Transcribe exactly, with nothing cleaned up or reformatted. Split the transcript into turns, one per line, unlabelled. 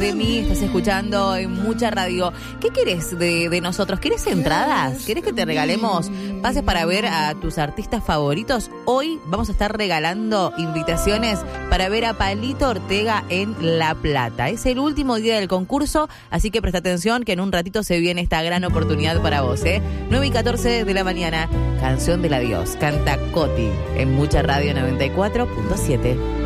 De mí, estás escuchando en Mucha Radio. ¿Qué querés de, de nosotros? ¿Querés entradas? ¿Querés que te regalemos pases para ver a tus artistas favoritos? Hoy vamos a estar regalando invitaciones para ver a Palito Ortega en La Plata. Es el último día del concurso, así que presta atención que en un ratito se viene esta gran oportunidad para vos, ¿eh? nueve y catorce de la mañana, Canción del Adiós. Canta Coti en Mucha Radio noventa y cuatro punto siete.